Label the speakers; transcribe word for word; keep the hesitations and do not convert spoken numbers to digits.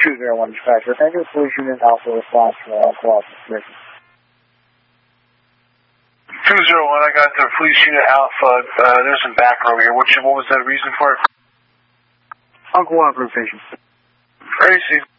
Speaker 1: two zero one dispatcher. Thank you. Police unit Alpha response for all calls.
Speaker 2: two zero one, I got the police unit Alpha. Uh, there's some back over here. What, what was the reason for it?
Speaker 1: Uncooperative patient.
Speaker 2: Tracy.